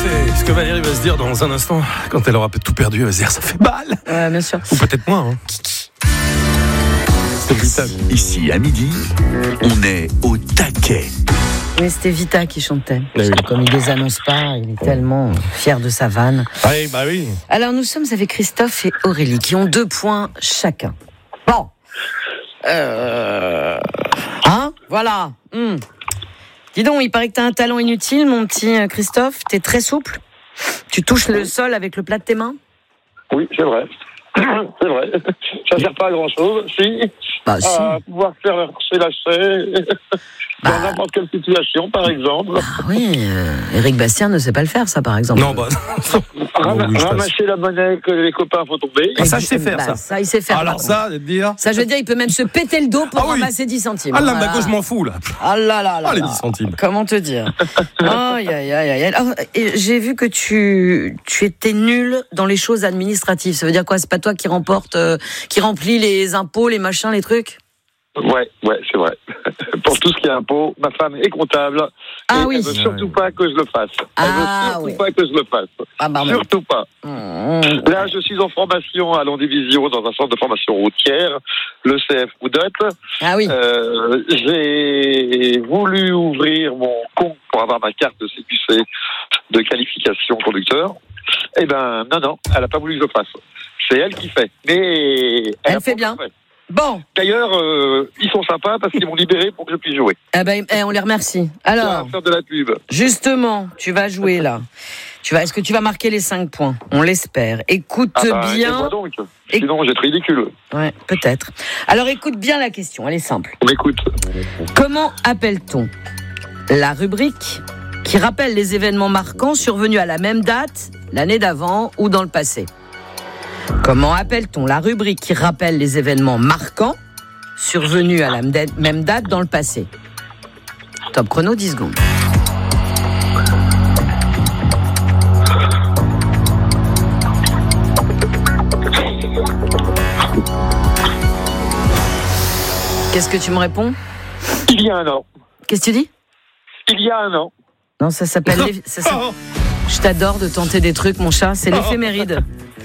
c'est ce que Valérie va se dire dans un instant. Quand elle aura tout perdu, elle va se dire ça fait mal. Bien sûr. Ou peut-être moins. C'était Vita. Ici, à midi, on est au taquet. Mais c'était Vita qui chantait. Oui. Comme il les annonce pas, il est tellement fier de sa vanne. Oui, bah oui. Alors nous sommes avec Christophe et Aurélie qui ont 2 points chacun. Bon. Voilà. Dis donc, il paraît que t'as un talent inutile, mon petit Christophe. T'es très souple. Tu touches le sol avec le plat de tes mains. Oui, c'est vrai. C'est vrai. Ça ne sert pas à grand-chose. Si. Bah, si. Pouvoir faire lâcher dans n'importe quelle situation, par exemple. Ah oui, Éric Bastien ne sait pas le faire, ça, par exemple. Non, bah. Ramasser la monnaie que les copains font tomber. Ah, ça, je sais faire, ça. Ça, il sait faire. Alors, ça, de dire. Ça, je veux dire, il peut même se péter le dos pour oui. ramasser 10 centimes. Ah là, Voilà. bah, je m'en fous, là. Ah là là là. Ah, les là. 10 centimes. Comment te dire? Aïe, aïe, aïe, aïe. Alors, j'ai vu que tu étais nul dans les choses administratives. Ça veut dire quoi? C'est pas toi qui remplit les impôts, les machins, les trucs? Ouais, c'est vrai. Pour tout ce qui est impôt, ma femme est comptable. Ah et oui. Elle veut surtout pas que je le fasse. Elle veut surtout pas que je le fasse. Ah bah, surtout pas. Là, je suis en formation à Landivisiau dans un centre de formation routière, le CF Oudotte. Ah oui. J'ai voulu ouvrir mon compte pour avoir ma carte de CQC de qualification conducteur. Eh ben, non, elle a pas voulu que je le fasse. C'est elle qui fait. Mais elle fait bien. Fait. Bon. D'ailleurs, ils sont sympas parce qu'ils m'ont libéré pour que je puisse jouer. Eh ben, on les remercie. Alors, faire de la pub. Justement, tu vas jouer là. Est-ce que tu vas marquer les 5 points? On l'espère. Écoute bien. Donc. Sinon, j'ai été ridicule. Ouais, peut-être. Alors, écoute bien la question. Elle est simple. On écoute. Comment appelle-t-on la rubrique qui rappelle les événements marquants survenus à la même date, l'année d'avant ou dans le passé? Comment appelle-t-on la rubrique qui rappelle les événements marquants survenus à la même date dans le passé? Top chrono, 10 secondes. Qu'est-ce que tu me réponds? Il y a un an. Qu'est-ce que tu dis? Il y a un an. Non, ça s'appelle... Je t'adore de tenter des trucs, mon chat. C'est l'éphéméride.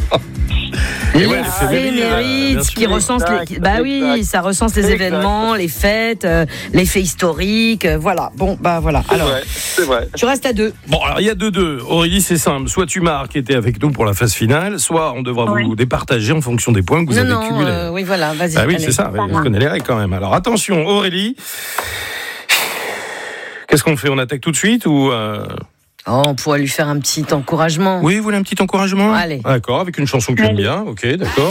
L'éphéméride qui recense les... Bah oui, ça recense les événements, les fêtes, les faits historiques, voilà. Bon, bah voilà. Alors, c'est vrai. Tu restes à 2. Bon, alors il y a 2-2. Aurélie, c'est simple. Soit tu marques et t'es avec nous pour la phase finale, soit on devra vous départager en fonction des points que vous avez cumulés. Oui, voilà, vas-y. Ah oui, allez. c'est ça. On connaît les règles quand même. Alors attention, Aurélie. Qu'est-ce qu'on fait? On attaque tout de suite ou on pourrait lui faire un petit encouragement. Oui, vous voulez un petit encouragement? Allez. D'accord, avec une chanson que j'aime bien. Ok, d'accord.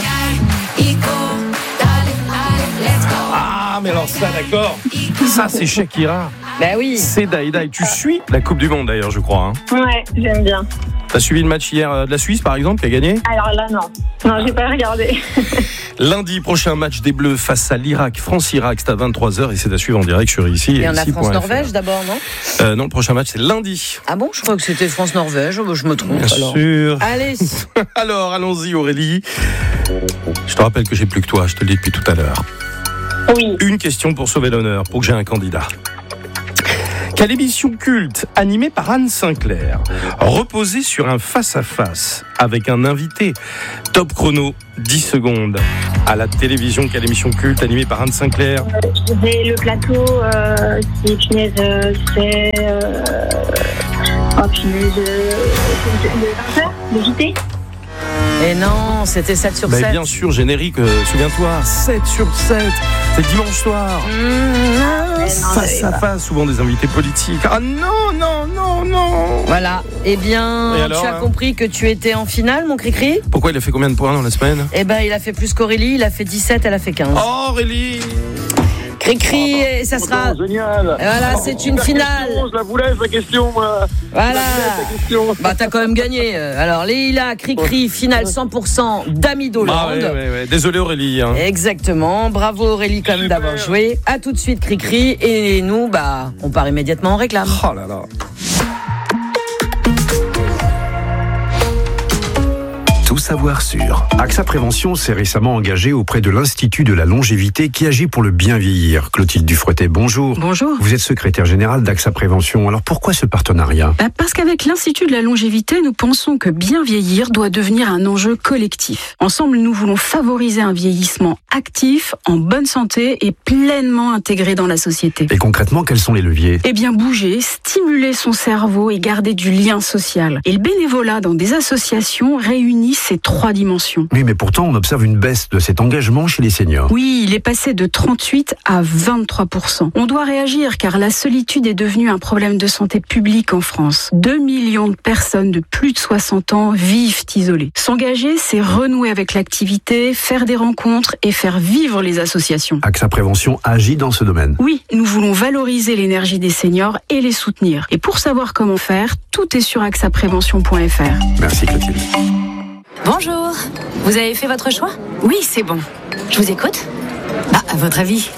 Ah, mais alors ça, d'accord. Ça, c'est Shakira. Ben oui. C'est Daïda. Tu suis la Coupe du Monde d'ailleurs, je crois. Ouais, j'aime bien. T'as suivi le match hier de la Suisse, par exemple, qui a gagné? Alors là, non, j'ai pas regardé. Lundi prochain, match des Bleus face à l'Irak. France-Irak, c'est à 23h et c'est à suivre en direct sur ici. Et on a France-Norvège d'abord, non? Non, le prochain match, c'est lundi. Ah bon? Je crois que c'était France-Norvège. Je me trompe. Bien sûr. Allez. Alors, allons-y, Aurélie. Je te rappelle que j'ai plus que toi, je te le dis depuis tout à l'heure. Oui. Une question pour sauver l'honneur, pour que j'ai un candidat. Quelle émission culte, animée par Anne Sinclair, reposait sur un face-à-face avec un invité? Top chrono, 10 secondes. À la télévision, quelle émission culte, animée par Anne Sinclair? J'ai le plateau, c'est punaise, c'est... le JT. Et non, c'était 7 sur 7. Bien sûr, générique, souviens-toi, 7 sur 7, c'est dimanche soir. Face à face, souvent des invités politiques. Ah non. Voilà, eh bien, alors, tu as compris que tu étais en finale, mon Cricri? Pourquoi il a fait combien de points dans la semaine? Eh ben, il a fait plus qu'Aurélie, il a fait 17, elle a fait 15. Oh, Aurélie! Cricri, et ça sera... Génial. Voilà, c'est une finale. Je la voulais, la question, moi. Voilà. Bah, t'as quand même gagné. Alors, Leïla, Cricri, finale 100% d'Ami Doland. Ah ouais. Désolé, Aurélie. Exactement. Bravo, Aurélie, quand même, d'avoir joué. À tout de suite, Cricri. Et nous, on part immédiatement en réclame. Oh là là. Tout ça. savoir sûr. AXA Prévention s'est récemment engagé auprès de l'Institut de la longévité qui agit pour le bien vieillir. Clotilde Dufretet, bonjour. Bonjour. Vous êtes secrétaire générale d'AXA Prévention. Alors pourquoi ce partenariat ? Parce qu'avec l'Institut de la longévité, nous pensons que bien vieillir doit devenir un enjeu collectif. Ensemble, nous voulons favoriser un vieillissement actif, en bonne santé et pleinement intégré dans la société. Et concrètement, quels sont les leviers ? Eh bien, bouger, stimuler son cerveau et garder du lien social. Et le bénévolat dans des associations réunit ces 3 dimensions. Oui, mais pourtant, on observe une baisse de cet engagement chez les seniors. Oui, il est passé de 38 à 23%. On doit réagir car la solitude est devenue un problème de santé publique en France. 2 millions de personnes de plus de 60 ans vivent isolées. S'engager, c'est renouer avec l'activité, faire des rencontres et faire vivre les associations. AXA Prévention agit dans ce domaine. Oui, nous voulons valoriser l'énergie des seniors et les soutenir. Et pour savoir comment faire, tout est sur axaprévention.fr. Merci Clotilde. Bonjour, vous avez fait votre choix ? Oui, c'est bon. Je vous écoute. À votre avis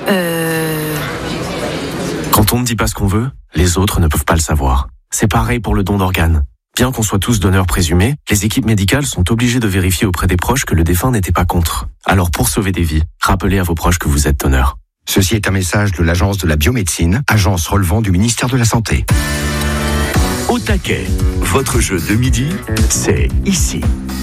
Quand on ne dit pas ce qu'on veut, les autres ne peuvent pas le savoir. C'est pareil pour le don d'organes. Bien qu'on soit tous donneurs présumés, les équipes médicales sont obligées de vérifier auprès des proches que le défunt n'était pas contre. Alors pour sauver des vies, rappelez à vos proches que vous êtes donneur. Ceci est un message de l'Agence de la biomédecine, agence relevant du ministère de la Santé. Au taquet, votre jeu de midi, c'est ici.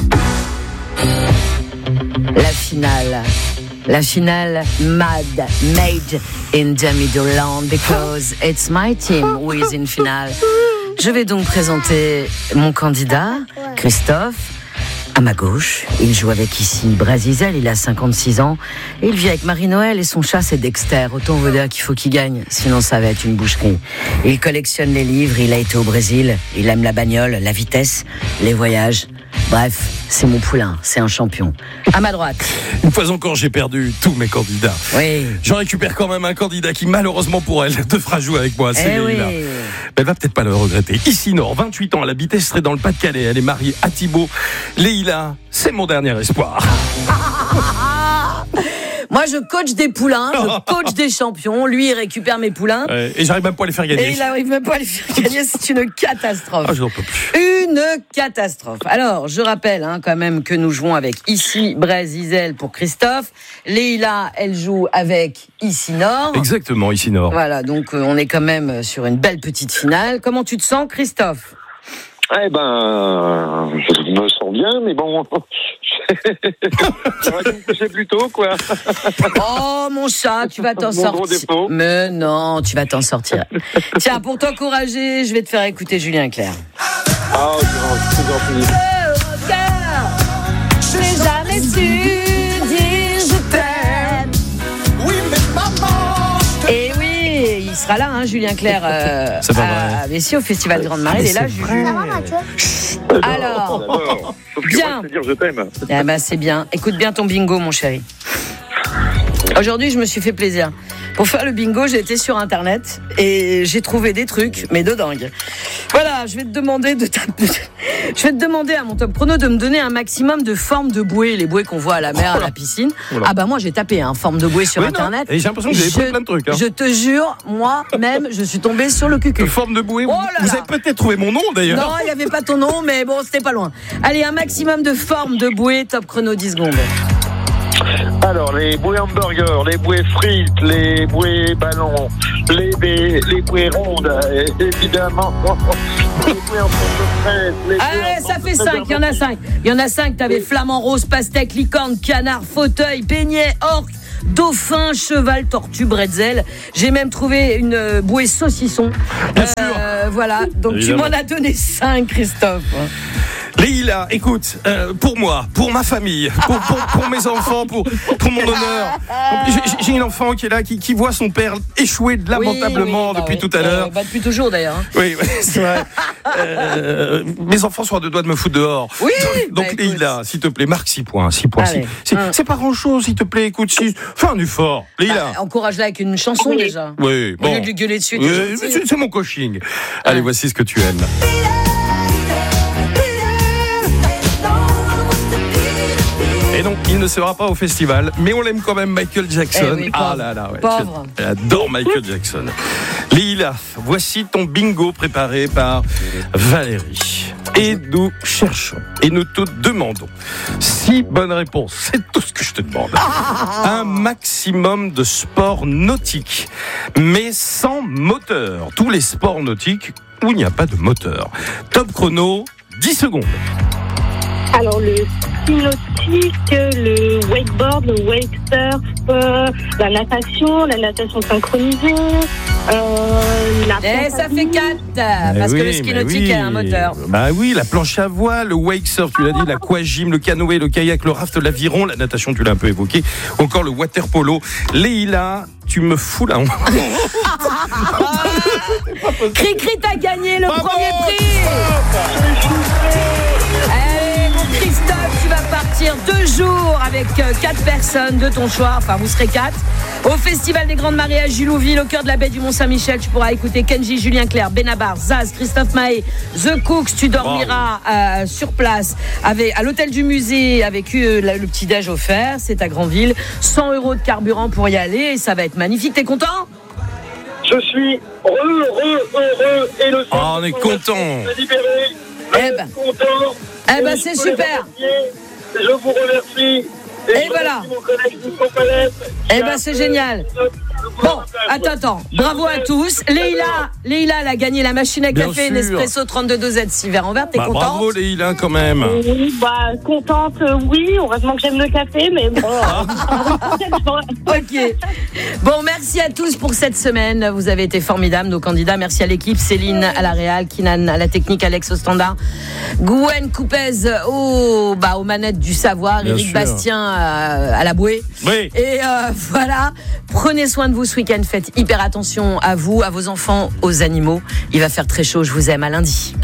La finale made in the Midland because it's my team who is in finale. Je vais donc présenter mon candidat, Christophe. À ma gauche, il joue avec ici Brasizel, il a 56 ans. Et il vit avec Marie-Noël et son chat, c'est Dexter. Autant vous dire qu'il faut qu'il gagne, sinon ça va être une boucherie. Il collectionne les livres, il a été au Brésil, il aime la bagnole, la vitesse, les voyages. Bref, c'est mon poulain, c'est un champion. À ma droite. Une fois encore, j'ai perdu tous mes candidats. Oui. J'en récupère quand même un candidat qui, malheureusement pour elle, devra jouer avec moi. C'est Leïla. Oui. Mais elle va peut-être pas le regretter. Ici Nord, 28 ans, elle habite Estrée dans le Pas-de-Calais. Elle est mariée à Thibaut. Leïla, c'est mon dernier espoir. Moi, je coach des poulains, je coach des champions. Lui, il récupère mes poulains. Et j'arrive même pas à les faire gagner. Et il n'arrive même pas à les faire gagner. C'est une catastrophe. Ah, je n'en peux plus. Une catastrophe. Alors, je rappelle quand même que nous jouons avec ici Brasizel pour Christophe. Leïla, elle joue avec ici Nord. Exactement, ici Nord. Voilà, donc on est quand même sur une belle petite finale. Comment tu te sens, Christophe ? Eh ben, je me sens bien, mais bon, ça va me coucher plus tôt, quoi. Oh, mon chat, tu vas t'en sortir. Mais non, tu vas t'en sortir. Tiens, pour t'encourager, je vais te faire écouter Julien Clerc. Ah, c'est gentil. J'ai jamais su dire je t'aime. Oui, mais maman. Et oui, il sera là, Julien Clerc, à Vessie, au Festival Grande Marée. Il est là, Julien. Alors, bien. Dire je t'aime. Eh ben, c'est bien. Écoute bien ton bingo, mon chéri. Aujourd'hui, je me suis fait plaisir. Pour faire le bingo, j'ai été sur Internet et j'ai trouvé des trucs, mais de dingue. Voilà, je vais te demander à mon top chrono de me donner un maximum de formes de bouées, les bouées qu'on voit à la mer, à la piscine. Ah bah moi, j'ai tapé forme de bouée sur Internet. Et j'ai l'impression que vous avez trouvé plein de trucs. Je te jure, moi-même, je suis tombée sur le cucu. Forme de bouée. Vous avez peut-être trouvé mon nom d'ailleurs. Non, il n'y avait pas ton nom, mais bon, c'était pas loin. Allez, un maximum de formes de bouées, top chrono 10 secondes. Alors, les bouées hamburgers, les bouées frites, les bouées ballons, les bouées rondes, évidemment. Les bouées en forme de fraise. Allez, ça fait 5, il y en a 5. Il y en a 5, t'avais flamant rose, pastèque, licorne, canard, fauteuil, beignet, orque, dauphin, cheval, tortue, bretzel. J'ai même trouvé une bouée saucisson. Bien sûr. Voilà, donc évidemment. Tu m'en as donné 5, Christophe. Leïla, écoute, pour moi, pour ma famille, pour mes enfants, pour mon honneur, j'ai une enfant qui est là, qui voit son père échouer lamentablement depuis tout à l'heure. Depuis toujours d'ailleurs. Oui, c'est vrai. Mes enfants sont à 2 doigts de me foutre dehors. Oui. Donc Leïla, s'il te plaît, marque 6 points. 6 points. C'est pas grand chose, s'il te plaît, écoute, fais un effort. Leïla. Encourage-la avec une chanson déjà. Oui, bon. Au lieu de lui gueuler dessus. C'est mon coaching. Allez, voici ce que tu aimes. Et non, il ne sera pas au festival, mais on l'aime quand même, Michael Jackson. Oui, pauvre. Ah là là, ouais. Pauvre. J'adore Michael Jackson. Leïla, voici ton bingo préparé par Valérie. Et nous cherchons et nous te demandons 6 bonnes réponses, c'est tout ce que je te demande. Un maximum de sports nautiques, mais sans moteur. Tous les sports nautiques où il n'y a pas de moteur. Top chrono, 10 secondes. Alors, le ski nautique, le wakeboard, le wake surf, la natation synchronisée, la planche Et ça fait 4, parce que le ski nautique a un moteur. Bah oui, la planche à voile, le wake surf, tu l'as dit, l'aquagym, le canoë, le kayak, le raft, l'aviron, la natation, tu l'as un peu évoqué, encore le water polo. Leïla, tu me fous la honte. Cri-cri, t'as gagné le premier prix. Allez, mon Christophe, tu vas partir 2 jours avec 4 personnes de ton choix. Enfin, vous serez 4. Au Festival des Grandes Marées à Julouville, au cœur de la baie du Mont-Saint-Michel. Tu pourras écouter Kenji, Julien Clerc, Benabar, Zaz, Christophe Mahé, The Cooks. Tu dormiras sur place à l'hôtel du musée avec le petit-déj offert. C'est à Granville. 100 € de carburant pour y aller. Et ça va être magnifique. T'es content ? Je suis heureux et le Oh, on est content. Eh ben, c'est super. Je vous remercie. Et voilà. Eh ben, c'est génial. Bon, attends. Bravo à tous. Leïla, elle a gagné la machine à café Nespresso 32 dosettes 6 verres en verre. T'es contente ? Bravo Leïla quand même. Oui, contente, oui. Heureusement que j'aime le café, mais bon. Ok. Bon, merci à tous pour cette semaine. Vous avez été formidables, nos candidats. Merci à l'équipe. Céline à la réal, Kinan à la technique, Alex au standard, Gwen Coupez aux manettes du savoir, Bien Éric sûr. Bastien à la bouée. Oui. Et voilà. Prenez soin de vous ce week-end. Faites hyper attention à vous, à vos enfants, aux animaux. Il va faire très chaud. Je vous aime. À lundi.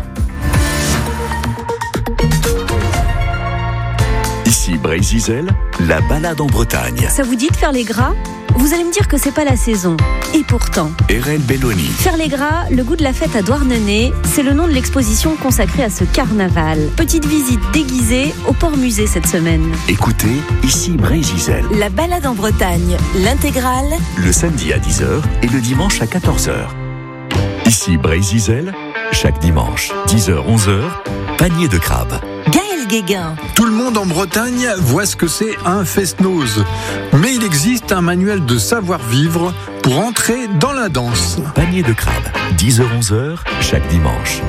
Ici Brésil, la balade en Bretagne. Ça vous dit de faire les gras ? Vous allez me dire que c'est pas la saison. Et pourtant. Erel Belloni. Faire les gras, le goût de la fête à Douarnenez, c'est le nom de l'exposition consacrée à ce carnaval. Petite visite déguisée au Port-Musée cette semaine. Écoutez, ici Brésil. La balade en Bretagne, l'intégrale. Le samedi à 10h et le dimanche à 14h. Ici Brésil, chaque dimanche, 10h-11h, panier de crabe. Guéguin. Tout le monde en Bretagne voit ce que c'est un fest-noz. Mais il existe un manuel de savoir-vivre pour entrer dans la danse. Panier de crabe, 10h-11h, chaque dimanche.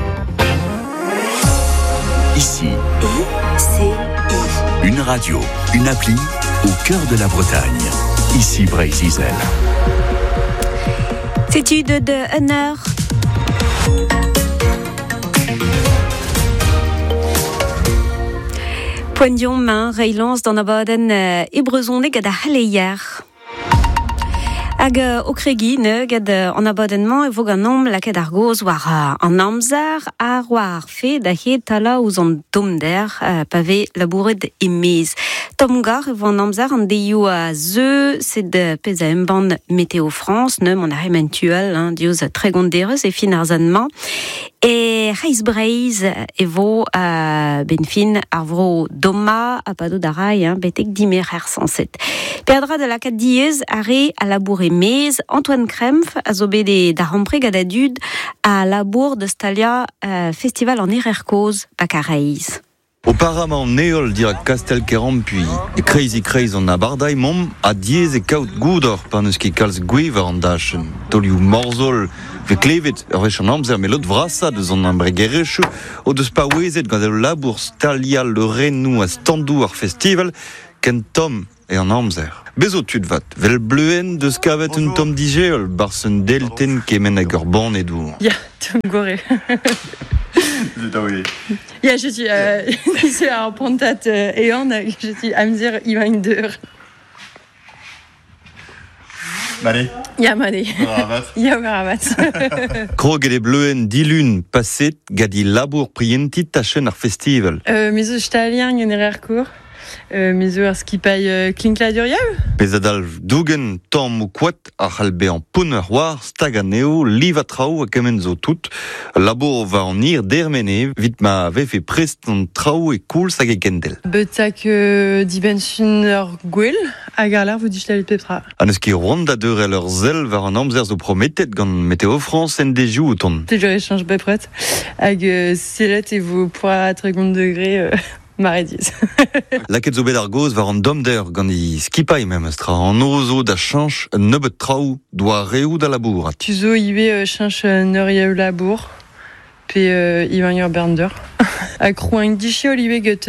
Ici, une radio, une appli, au cœur de la Bretagne. Ici Brésil. C'est une de 1 heure. Poignon, main, reilance dans abaden ibrezon gad a haleier. Hag o kregi gad an abadennement e vog an nom laket ar goz war an amzer a war fe da he tala ouz an domder pave labouret emez. Tomgar e vo an amzer an deio a zeu sed pez a emban Météo France mon ar ementuel dioz tregonderez e fin ar zanman. Et Reis Breiz e vo benfin ar vro doma a pado da rai betek dimer ar sanset. Perdra de la kat diez are a labour emez Antoine Krempf a zo bet da rampre gada dud a labour de Stalia festival en ererkoz bak a Reis. Auparavant, neol dirak kastel keram puis crazy on a bardai mom a diez e kaut goudor pan eus ket kalz gwever an dachen. Tolioù morzol ve klevet ur vech an amzer me lot vrasa deus an ambregerechou o deus pa wezet gant el labour Stalia le renou a standou ar festival ken tom e an amzer. Bezo tud vat, vel bleuen deus kavet un tom dijeol bars un delten kemen hag ur ban edou. Ya, tom gore. Ja, je suis un pontat ean, je suis amzer ivan deur. Mane. Ja, mane. Ja, rabat. Krog e bleuen dilun paset gadi labour prientit tachen ar festival. Mezo stalien en ererkour. Mezo ar skipai klinkla duriav. Pezadal dougen tom ou kwat ar halbe an poner war staganeo livatrao a kemen zo tout. Labour va an ir dermene vit ma vefe prest an trao e koul sag e kendel. Betak dibensun ur gwell hag ar larv distalet petra. An eus ket ronda deur ur zel war an amzer zo prometet gant Météo France en deju ton. Te jure échange bepret. Hag selet e vo poa 30 degré marediz. Laket zo bet ar goz war an domder gant i skipai mem estra. An ozo da chanch un nebeut traoù doa reoù da labourat. Tu zo iwe chanch neur yaou labour. Pe ivan ur berndeur. A kroan dichiol iwe get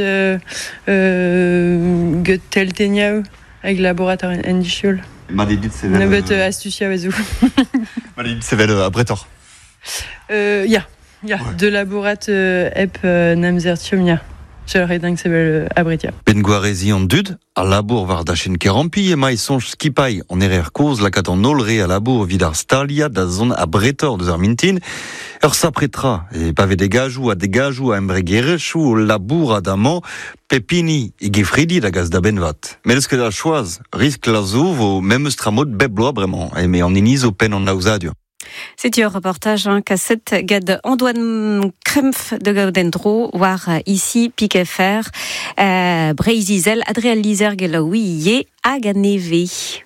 telteniaou hag labourat en dichiol. Ma dit sevel. Nebeut astucia oazou. Ma dit sevel a bretor. Ya, de labourat ep namzertium ya. J'aurais dingue sevel abritia. Ben gwarezi an dud, a labour var da chen kerampi e mai sonj skipai an erer koz lakat an olre a labour vid ar stalia da zon a bretor deus ar mintin. Ur sapretra, e pave degajou a embregerechou o labour a daman, pepini e gefridi da gaz da benvat. Met eus ket a choaz, risk la zo vo mem eus tramot bebloa bremañ, e me an eniz o pen an laouzadur. C'est un reportage cassette gad Antoine Krempf de Gaudendro war ici Piquet Fer Breizizel adrealizer gelaoui ye hag a neve.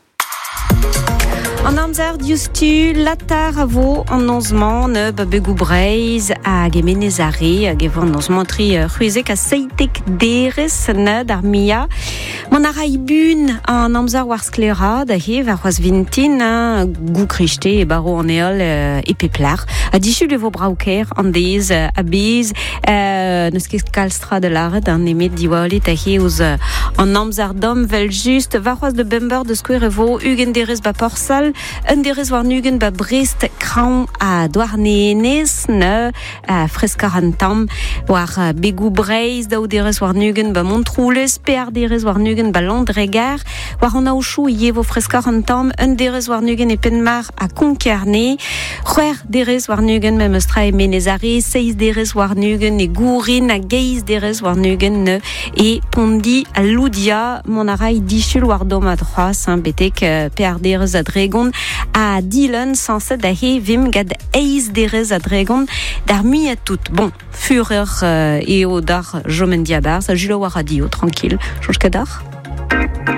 An amzer diustu latar a vo an nozman neub begou breiz hag e menezare hag e vo an nozman tri c'huzek a seitek derez ned ar mia. Man a rai bun an amzer war sklera da he var c'hoaz vintin gou kriste e baro an eol e peplar. A dichu le vo brauker an dez a bez neus ket kalstra de laret an emet diwaolet a he ouz an amzer dom vel just var c'hoaz de bember de skouer e vo ugen derez ba porsal un derez war nugen ba Brest kraon a douarnenez ne freskar an tam war begou breiz da o derez war nugen ba Montroulez pe ar derez war nugen ba Landregar war an aochou ye vo freskar an tam un derez war nugen e penmar a Konkerne c'hwer derez war nugen mem eustra e menezare 6 derez war nugen e gourin a geiz derez war nugen ne e pondi a Loudia mon a rai dichul war dom a droaz betek pe ar derez a dregon a Dylan sanset da he vim gad eiz derez a dregon d'ar mi a tout. Bon, fureur eo d'ar jomen diabar, sa julo war radio, tranquille. Jonj kadar